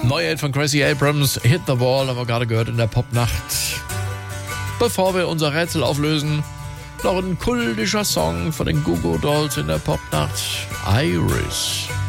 Neue von Gracie Abrams, Hit the Wall, haben wir gerade gehört in der Popnacht. Bevor wir unser Rätsel auflösen, noch ein kultischer Song von den Goo Goo Dolls in der Popnacht, Iris.